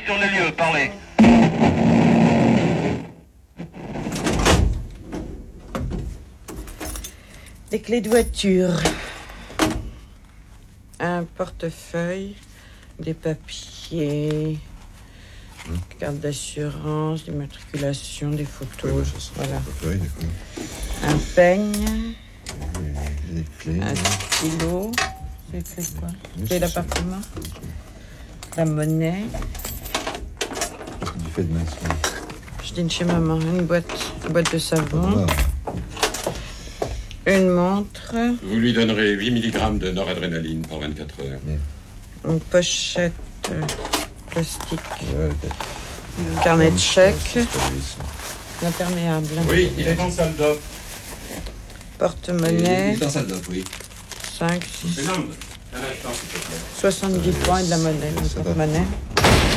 sur les lieux, parlez. Des clés de voiture. Un portefeuille. Des papiers. Carte d'assurance, d'immatriculation, des photos. Voilà. Un peigne. Des clés. Un stylo. C'est quoi? C'est l'appartement. La monnaie. Du fait de maçon. Je dîne chez maman. Une boîte de savon. Une montre. Vous lui donnerez 8 mg de noradrénaline pour 24 heures. Une pochette plastique. Carnet de chèques. Imperméable. Oui, il est en salle d'op. Porte-monnaie. Il est en salle d'op, oui. 5, 6. Un instant, s'il te plaît. 70 points et de la monnaie. Une porte-monnaie.